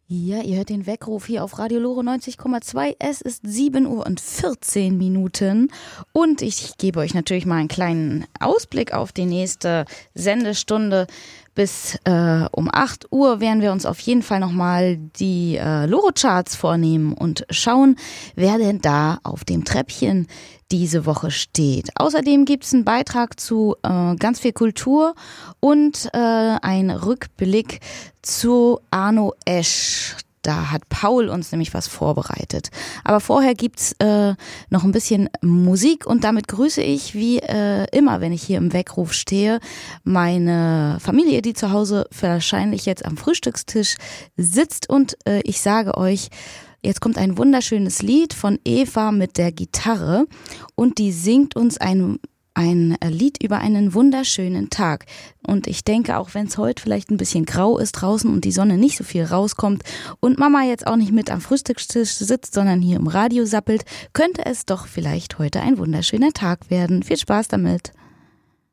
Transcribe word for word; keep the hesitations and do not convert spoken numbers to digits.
Ja, ihr hört den Weckruf hier auf Radio Lore neunzig Komma zwei. Es ist sieben Uhr und vierzehn Minuten und ich gebe euch natürlich mal einen kleinen Ausblick auf die nächste Sendestunde. Bis äh, um acht Uhr werden wir uns auf jeden Fall nochmal die äh, Loro-Charts vornehmen und schauen, wer denn da auf dem Treppchen diese Woche steht. Außerdem gibt es einen Beitrag zu äh, ganz viel Kultur und äh, ein Rückblick zu Arno Esch. Da hat Paul uns nämlich was vorbereitet. Aber vorher gibt's äh, noch ein bisschen Musik und damit grüße ich, wie äh, immer, wenn ich hier im Weckruf stehe, meine Familie, die zu Hause wahrscheinlich jetzt am Frühstückstisch sitzt und äh, ich sage euch, jetzt kommt ein wunderschönes Lied von Eva mit der Gitarre und die singt uns ein Ein Lied über einen wunderschönen Tag. Und ich denke, auch wenn es heute vielleicht ein bisschen grau ist draußen und die Sonne nicht so viel rauskommt und Mama jetzt auch nicht mit am Frühstückstisch sitzt, sondern hier im Radio sappelt, könnte es doch vielleicht heute ein wunderschöner Tag werden. Viel Spaß damit.